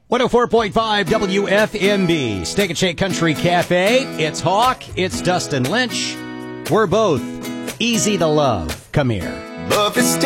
104.5 WFMB, Steak and Shake Country Cafe. It's Hawk. It's Dustin Lynch. We're both easy to love. Come here. Love is